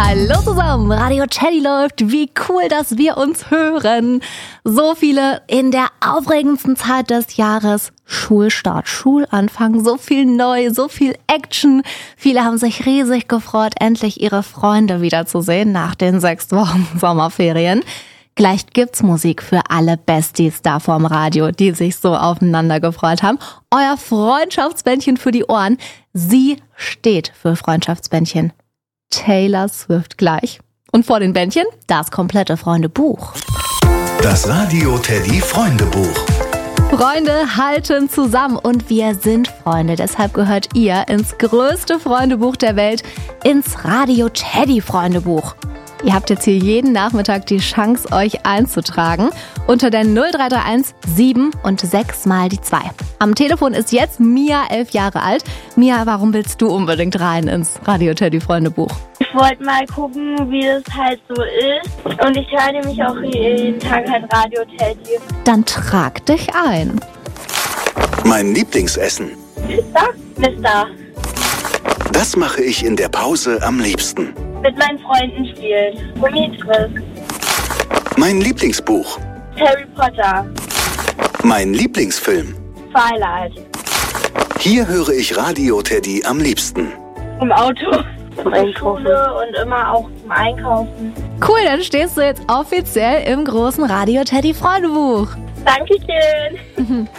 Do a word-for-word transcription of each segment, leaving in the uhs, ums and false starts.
Hallo zusammen, Radio Teddy läuft. Wie cool, dass wir uns hören. So viele in der aufregendsten Zeit des Jahres. Schulstart, Schulanfang, so viel neu, so viel Action. Viele haben sich riesig gefreut, endlich ihre Freunde wiederzusehen nach den sechs Wochen Sommerferien. Gleich gibt's Musik für alle Besties da vorm Radio, die sich so aufeinander gefreut haben. Euer Freundschaftsbändchen für die Ohren. Sie steht für Freundschaftsbändchen. Taylor Swift gleich. Und vor den Bändchen das komplette Freundebuch. Das Radio Teddy Freundebuch. Freunde halten zusammen und wir sind Freunde. Deshalb gehört ihr ins größte Freundebuch der Welt, ins Radio Teddy Freundebuch. Ihr habt jetzt hier jeden Nachmittag die Chance, euch einzutragen unter der null drei drei eins sieben und sechs mal die zwei. Am Telefon ist jetzt Mia, elf Jahre alt. Mia, warum willst du unbedingt rein ins Radio Teddy Freundebuch? Ich wollte mal gucken, wie das halt so ist. Und ich höre nämlich auch jeden Tag halt Radio Teddy. Dann trag dich ein. Mein Lieblingsessen. Mister? Mister. Das mache ich in der Pause am liebsten. Mit meinen Freunden spielen. Gummitwist. Mein Lieblingsbuch. Harry Potter. Mein Lieblingsfilm. Twilight. Hier höre ich Radio Teddy am liebsten. Im Auto. Zum Einkaufen. Und immer auch zum Einkaufen. Cool, dann stehst du jetzt offiziell im großen Radio Teddy Freundebuch. Dankeschön.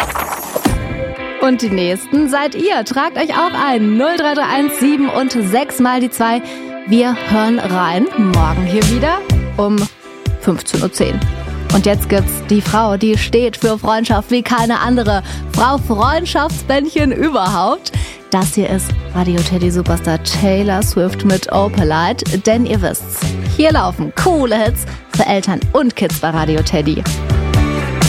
Und die Nächsten seid ihr. Tragt euch auch ein. null drei drei eins sieben und sechs mal die zwei. Wir hören rein. Morgen hier wieder um fünfzehn Uhr zehn. Und jetzt gibt's die Frau, die steht für Freundschaft wie keine andere. Frau Freundschaftsbändchen überhaupt. Das hier ist Radio Teddy Superstar Taylor Swift mit Opalite. Denn ihr wisst's, hier laufen coole Hits für Eltern und Kids bei Radio Teddy.